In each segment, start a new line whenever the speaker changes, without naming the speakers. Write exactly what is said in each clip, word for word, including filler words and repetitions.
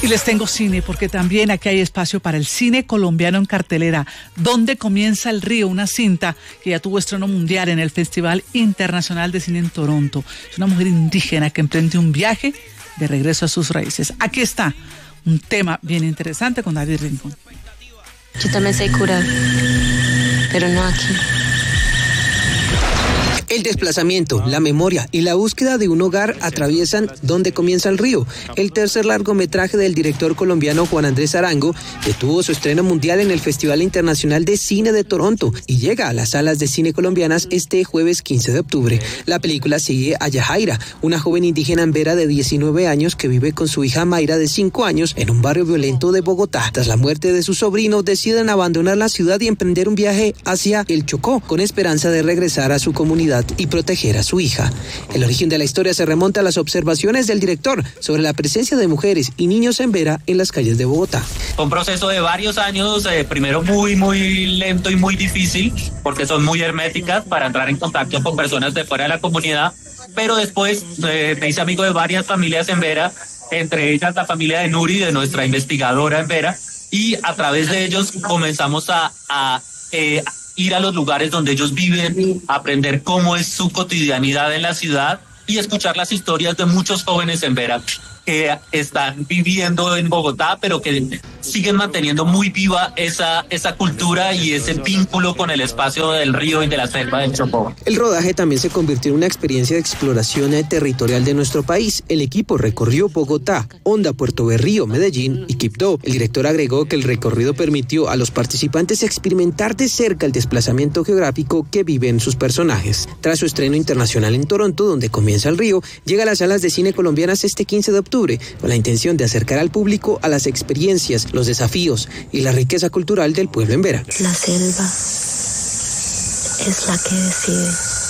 Y les tengo cine, porque también aquí hay espacio para el cine colombiano en cartelera. ¿Dónde comienza el río? Una cinta que ya tuvo estreno mundial en el Festival Internacional de Cine en Toronto. Es una mujer indígena que emprende un viaje de regreso a sus raíces. Aquí está un tema bien interesante con David Rincón.
Yo también sé curar, pero no aquí.
El desplazamiento, la memoria y la búsqueda de un hogar atraviesan ¿Dónde comienza el río?, el tercer largometraje del director colombiano Juan Andrés Arango, que tuvo su estreno mundial en el Festival Internacional de Cine de Toronto y llega a las salas de cine colombianas este jueves quince de octubre. La película sigue a Yajaira, una joven indígena embera de diecinueve años que vive con su hija Mayra de cinco años en un barrio violento de Bogotá. Tras la muerte de su sobrino, deciden abandonar la ciudad y emprender un viaje hacia el Chocó, con esperanza de regresar a su comunidad y proteger a su hija. El origen de la historia se remonta a las observaciones del director sobre la presencia de mujeres y niños embera en las calles de Bogotá.
Fue un proceso de varios años, eh, primero muy, muy lento y muy difícil, porque son muy herméticas para entrar en contacto con personas de fuera de la comunidad, pero después eh, me hice amigo de varias familias embera, entre ellas la familia de Nuri, de nuestra investigadora embera, y a través de ellos comenzamos a... a eh, ir a los lugares donde ellos viven, aprender cómo es su cotidianidad en la ciudad y escuchar las historias de muchos jóvenes embera que están viviendo en Bogotá, pero que siguen manteniendo muy viva esa, esa cultura y ese vínculo con el espacio del río y de la selva del Chocó.
El rodaje también se convirtió en una experiencia de exploración territorial de nuestro país. El equipo recorrió Bogotá, Honda, Puerto Berrío, Medellín y Quibdó. El director agregó que el recorrido permitió a los participantes experimentar de cerca el desplazamiento geográfico que viven sus personajes. Tras su estreno internacional en Toronto, donde comienza el río, llega a las salas de cine colombianas este quince de octubre, con la intención de acercar al público a las experiencias, los desafíos y la riqueza cultural del pueblo embera.
La selva es la que decide.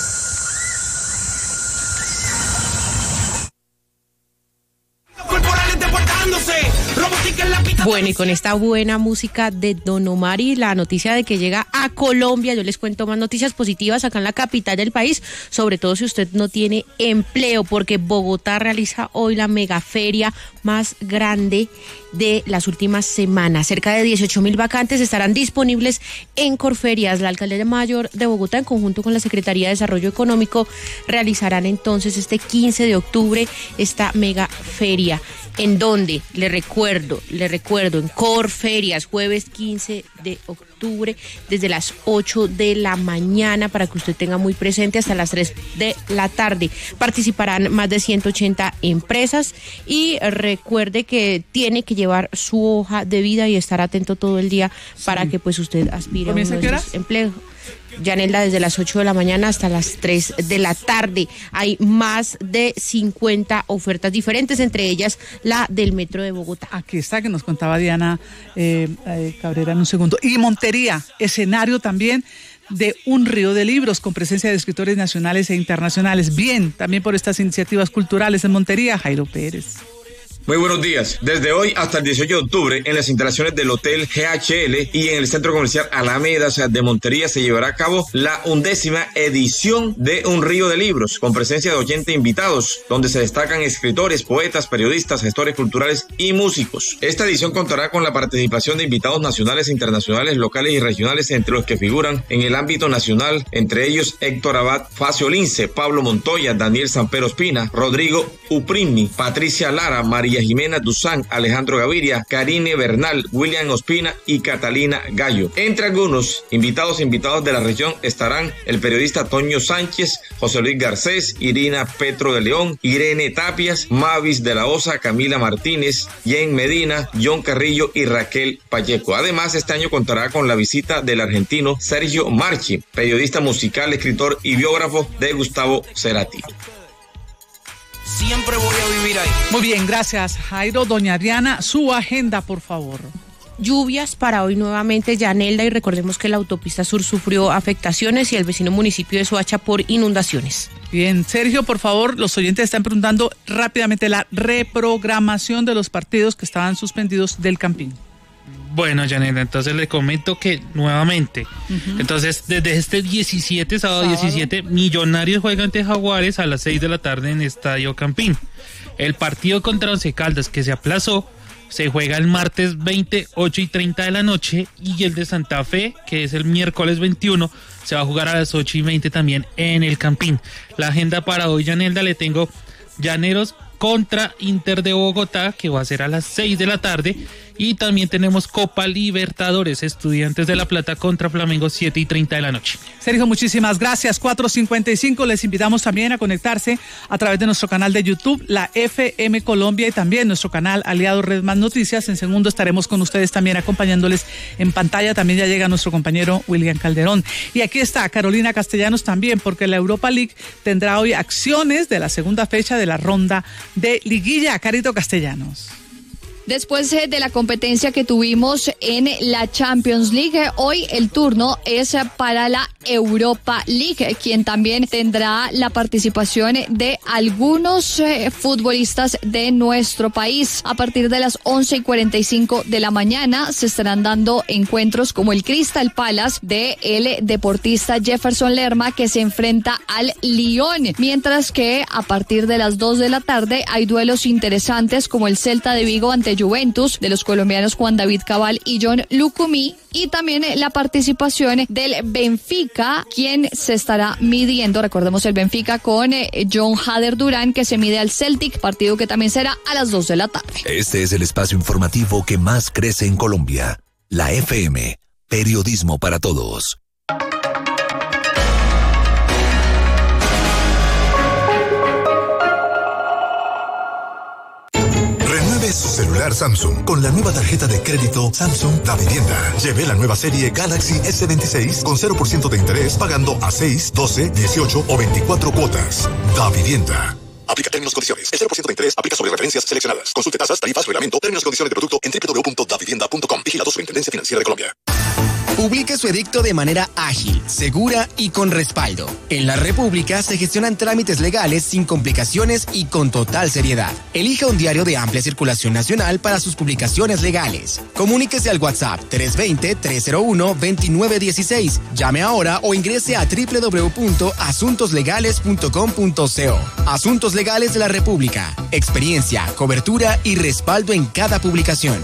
Bueno, y con esta buena música de Don Omar y la noticia de que llega a Colombia, yo les cuento más noticias positivas acá en la capital del país, sobre todo si usted no tiene empleo, porque Bogotá realiza hoy la megaferia más grande de las últimas semanas. Cerca de dieciocho mil vacantes estarán disponibles en Corferias. La alcaldía mayor de Bogotá, en conjunto con la Secretaría de Desarrollo Económico, realizarán entonces este quince de octubre esta megaferia. ¿En dónde? Le recuerdo, le recuerdo, en Corferias, jueves quince de octubre, desde las ocho de la mañana, para que usted tenga muy presente, hasta las tres de la tarde. Participarán más de ciento ochenta empresas y recuerde que tiene que llevar su hoja de vida y estar atento todo el día para sí. que pues usted aspire a uno de esos empleos. Yanelda, desde las ocho de la mañana hasta las tres de la tarde. Hay más de cincuenta ofertas diferentes, entre ellas la del Metro de Bogotá.
Aquí está, que nos contaba Diana eh, eh, Cabrera en un segundo. Y Montería, escenario también de un río de libros con presencia de escritores nacionales e internacionales. Bien, también por estas iniciativas culturales en Montería, Jairo Pérez.
Muy buenos días. Desde hoy hasta el dieciocho de octubre, en las instalaciones del Hotel G H L y en el Centro Comercial Alameda de Montería, se llevará a cabo la undécima edición de Un Río de Libros, con presencia de ochenta invitados, donde se destacan escritores, poetas, periodistas, gestores culturales y músicos. Esta edición contará con la participación de invitados nacionales e internacionales, locales y regionales, entre los que figuran en el ámbito nacional, entre ellos Héctor Abad, Facio Lince, Pablo Montoya, Daniel Sampero Espina, Rodrigo Uprimi, Patricia Lara, María Jimena Duzán, Alejandro Gaviria, Karine Bernal, William Ospina y Catalina Gallo. Entre algunos invitados e invitados de la región estarán el periodista Toño Sánchez, José Luis Garcés, Irina Petro de León, Irene Tapias, Mavis de la Osa, Camila Martínez, Jen Medina, John Carrillo y Raquel Pacheco. Además, este año contará con la visita del argentino Sergio Marchi, periodista musical, escritor y biógrafo de Gustavo Cerati.
Siempre voy a vivir ahí.
Muy bien, gracias, Jairo. Doña Diana, su agenda, por favor.
Lluvias para hoy nuevamente, Yanelda, y recordemos que la autopista sur sufrió afectaciones y el vecino municipio de Soacha por inundaciones.
Bien, Sergio, por favor, los oyentes están preguntando rápidamente la reprogramación de los partidos que estaban suspendidos del Campín.
Bueno, Yanela, entonces le comento que nuevamente, uh-huh. entonces desde este diecisiete, sábado, sábado diecisiete, Millonarios juega ante Jaguares a las seis de la tarde en Estadio Campín. El partido contra Once Caldas, que se aplazó, se juega el martes veinte, ocho y treinta de la noche, y el de Santa Fe, que es el miércoles veintiuno, se va a jugar a las ocho y veinte también en el Campín. La agenda para hoy, Yanelda, le tengo Llaneros contra Inter de Bogotá, que va a ser a las seis de la tarde, y también tenemos Copa Libertadores, Estudiantes de La Plata contra Flamengo, siete y treinta de la noche.
Sergio, muchísimas gracias. cuatro cincuenta y cinco, les invitamos también a conectarse a través de nuestro canal de YouTube, la F M Colombia, y también nuestro canal aliado Red Más Noticias. En segundo estaremos con ustedes también acompañándoles en pantalla. También ya llega nuestro compañero William Calderón. Y aquí está Carolina Castellanos también, porque la Europa League tendrá hoy acciones de la segunda fecha de la ronda de liguilla. Carito Castellanos.
Después de la competencia que tuvimos en la Champions League, hoy el turno es para la Europa League, quien también tendrá la participación de algunos eh, futbolistas de nuestro país. A partir de las once y cuarenta y cinco de la mañana se estarán dando encuentros como el Crystal Palace de el deportista Jefferson Lerma, que se enfrenta al Lyon, mientras que a partir de las dos de la tarde hay duelos interesantes como el Celta de Vigo ante Juventus de los colombianos Juan David Cabal y John Lucumí, y también la participación del Benfica, quien se estará midiendo, recordemos el Benfica con John Hader Durán, que se mide al Celtic, partido que también será a las dos de la tarde.
Este es el espacio informativo que más crece en Colombia, la F M, periodismo para todos.
Su celular Samsung con la nueva tarjeta de crédito Samsung Da Vivienda. Lleve la nueva serie Galaxy S veintiséis con cero por ciento de interés pagando a seis, doce, dieciocho o veinticuatro cuotas. Da Vivienda. Aplica términos y condiciones. El cero por ciento de interés aplica sobre referencias seleccionadas. Consulte tasas, tarifas, reglamento, términos y condiciones de producto en doble u doble u doble u punto da vivienda punto com. Vigilado Superintendencia Financiera de Colombia.
Publique su edicto de manera ágil, segura y con respaldo. En la República se gestionan trámites legales sin complicaciones y con total seriedad. Elija un diario de amplia circulación nacional para sus publicaciones legales. Comuníquese al WhatsApp tres dos cero, tres cero uno, dos nueve uno seis. Llame ahora o ingrese a doble u doble u doble u punto asuntos legales punto com punto co. Asuntos Legales de la República. Experiencia, cobertura y respaldo en cada publicación.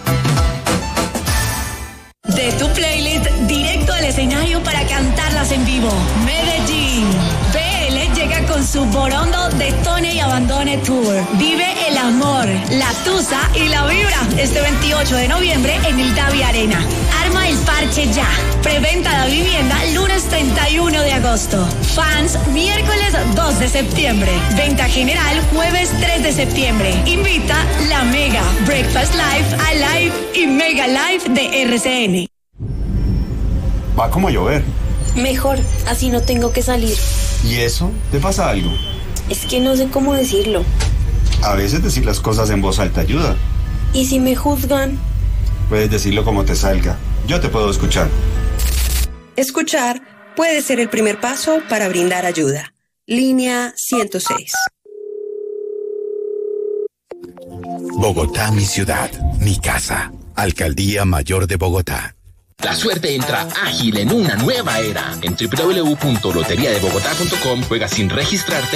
De tu playlist directo al escenario para cantarlas en vivo. Medellín. B L llega con su Borondo Detone y Abandone Tour. Vive el amor, la tusa y la vibra este veintiocho de noviembre en el Davi Arena. Arma el parche ya. Preventa de vivienda lunes treinta y uno de agosto. Fans miércoles dos de septiembre. Venta general jueves tres de septiembre. Invita La Mega, Breakfast Live, Alive y Mega Live de R C N.
Va como a llover.
Mejor, así no tengo que salir.
¿Y eso? ¿Te pasa algo?
Es que no sé cómo decirlo.
A veces decir las cosas en voz alta ayuda.
¿Y si me juzgan?
Puedes decirlo como te salga. Yo te puedo escuchar.
Escuchar puede ser el primer paso para brindar ayuda. Línea ciento seis.
Bogotá, mi ciudad, mi casa. Alcaldía Mayor de Bogotá.
La suerte entra ágil en una nueva era. En doble u doble u doble u punto lotería de bogotá punto com juega sin registrarte